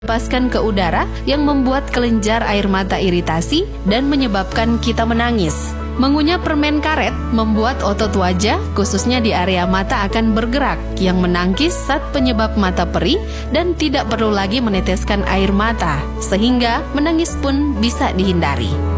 dilepaskan ke udara yang membuat kelenjar air mata iritasi dan menyebabkan kita menangis. Mengunyah permen karet membuat otot wajah, khususnya di area mata, akan bergerak yang menangkis zat penyebab mata perih dan tidak perlu lagi meneteskan air mata, sehingga menangis pun bisa dihindari.